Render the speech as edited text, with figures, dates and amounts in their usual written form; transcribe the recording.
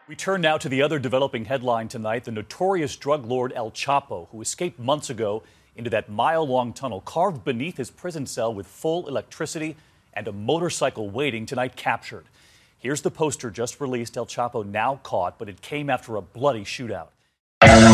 We turn now to the other developing headline tonight. The notorious drug lord El Chapo, who escaped months ago into that mile-long tunnel carved beneath his prison cell with full electricity and a motorcycle waiting, tonight captured. Here's the poster just released. El Chapo now caught, but it came after a bloody shootout.